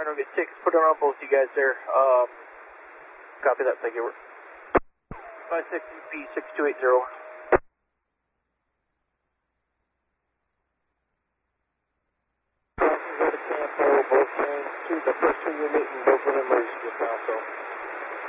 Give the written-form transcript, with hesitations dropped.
Runway 6, put it on both you guys there. Copy that, thank you. 56UP6280. Go to Campo, both trains, the first two you're meeting, both of them are just now, so.